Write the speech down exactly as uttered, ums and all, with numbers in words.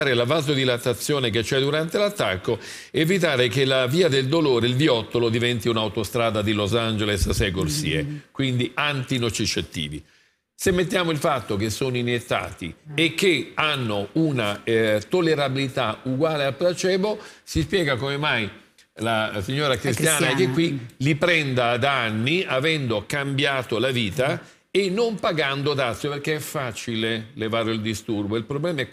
la vasodilatazione che c'è durante l'attacco, evitare che la via del dolore, il viottolo, diventi un'autostrada di Los Angeles a sei corsie, mm. quindi antinocicettivi. Se mettiamo il fatto che sono iniettati e che hanno una eh, tollerabilità uguale al placebo, si spiega come mai la signora Cristiana, Cristiana che qui li prenda da anni, avendo cambiato la vita e non pagando dazio, perché è facile levare il disturbo. Il problema è